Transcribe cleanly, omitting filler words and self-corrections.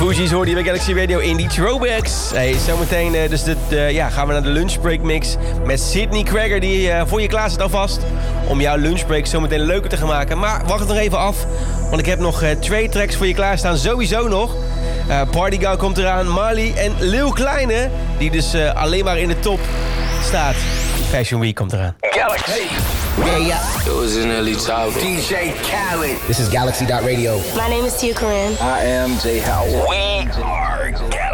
Fugees hoorde je bij Galaxy Radio in die throwbacks. Hey, zometeen gaan we naar de lunchbreak mix met Sydney Cragger die voor je klaar zit alvast. Om jouw lunchbreak zometeen leuker te gaan maken. Maar wacht nog even af, want ik heb nog 2 tracks voor je klaarstaan. Sowieso nog. Party Girl komt eraan, Marley en Lil Kleine, die dus alleen maar in de top staat. Fashion Week komt eraan. Galaxy. Yeah. It was in early childhood. DJ Khaled. This is Galaxy.radio. My name is Tia Corinne. I am Jay Howard. We are Galaxy.